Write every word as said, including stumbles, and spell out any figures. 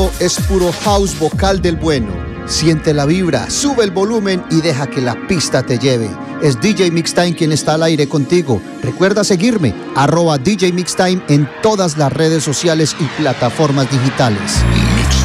Es puro house vocal del bueno. Siente la vibra, sube el volumen y deja que la pista te lleve. Es D J Mixtime quien está al aire contigo. Recuerda seguirme, arroba D J Mixtime en todas las redes sociales y plataformas digitales.